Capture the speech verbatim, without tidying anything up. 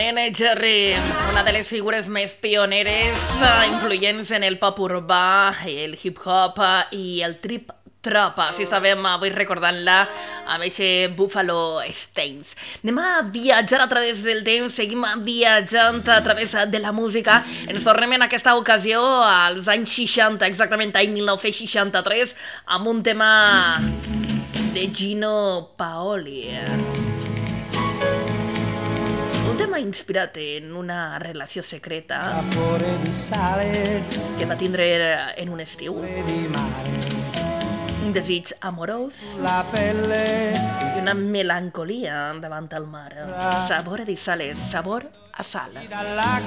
efectivament, Jerry, una de les figures més pioneres, influents en el pop urbà, el hip-hop i el trip-trop. Si sabem, avui recordant-la amb aquest Buffalo Stains. Anem a viatjar a través del temps, seguim viatjant a través de la música. Ens tornem en aquesta ocasió als anys seixanta, exactament any mil nou-cents seixanta-tres, amb un tema de Gino Paoli. Un tema inspirat en una relació secreta que va tindre en un estiu. Un desig amorós i una melancolia davant el mar. Sabor de sales, sabor a sal.